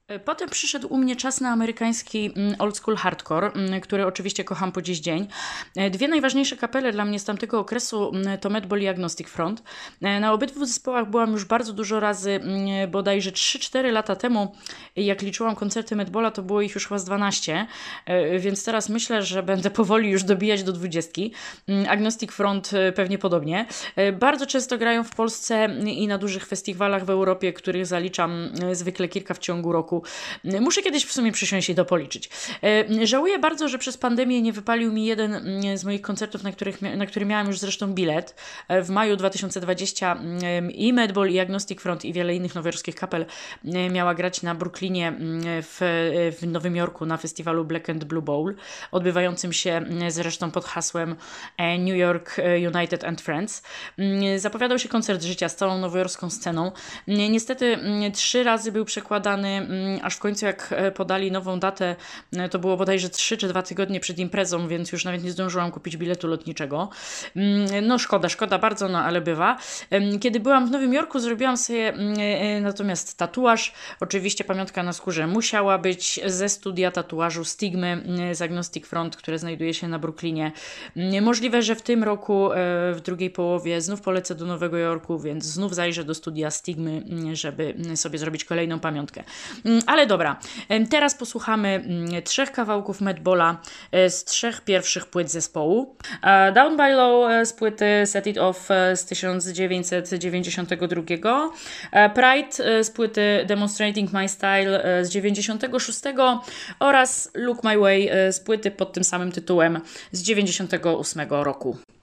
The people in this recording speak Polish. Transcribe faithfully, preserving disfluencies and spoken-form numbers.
Potem przyszedł u mnie czas na amerykański mm, old school hardcore, mm, który oczywiście kocham po dziś dzień. E, Dwie najważniejsze kapele dla mnie z tamtego okresu mm, to Madball i Agnostic Front. E, Na obydwu zespołach byłam już bardzo dużo razy, mm, bodajże trzy cztery lata temu, jak liczyłam koncerty Madballa, to było ich już chyba z dwanaście, e, więc teraz myślę, że będę powoli już dobijać do dwudziestki. Mm, Agnostic Front e, pewnie podobnie. E, Bardzo często grają w Polsce i na dużych festiwalach w Europie, których zaliczam e, zwykle kilka w ciągu roku. Muszę kiedyś w sumie przysiąść i to policzyć. E, Żałuję bardzo, że przez pandemię nie wypalił mi jeden mm, z moich koncertów, na, których, mia- na który miałam już zresztą bilet. E, W maju dwa tysiące dwudziestym mm, i Madball, i Agnostic Front, i wiele innych nowojorskich kapel e, miała grać na Brooklynie mm, w, w Nowym Jorku na festiwalu Black and Blue Bowl, odbywającym się mm, zresztą pod hasłem e, New York e, United and Friends. Mm, Zapowiadał się koncert życia z całą nowojorską sceną. Mm, Niestety mm, trzy razy był przekładany, mm, aż w końcu jak e, podali nową datę, e, to było bodajże trzy czy dwa tygodnie przed imprezą, więc już nawet nie zdążyłam kupić biletu lotniczego. Mm, No szkoda, szkoda bardzo, no ale bywa. Em, Kiedy byłam w Nowym Jorku, zrobiłam sobie mm, e, natomiast tatuaż. Oczywiście pamiątka na skórze musiała być ze studia tatuażu Stigmy mm, z Agnostic Front, które znajduje się na Brooklynie. Mm, Możliwe, że w tym roku, e, w drugiej połowie, znów polecę do Nowego Jorku, więc znów zajrzę do studia Stigmy, mm, żeby mm, sobie zrobić kolejną pamiątkę. Mm, Ale dobra, em, teraz posłuchamy mm, trzech kawałków Madballa e, z trzech pierwszych płyt zespołu. E, Down by Low e, z płyty Set It Off e, z tysiąc dziewięćset dziewięćdziesiątego drugiego, e, Pride e, z płyty Demonstrating My Style e, z dziewięćdziesiątego szóstego oraz Look My Way e, z płyty pod tym samym tytułem z dziewięćdziesiątego ósmego roku.